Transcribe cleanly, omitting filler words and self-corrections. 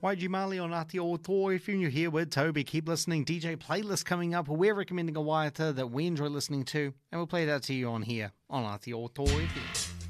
YG Marley on Aotearoa FM. You're here with Toby. Keep listening. DJ playlist coming up. We're recommending a waiata that we enjoy listening to, and we'll play it out to you on here on Aotearoa FM.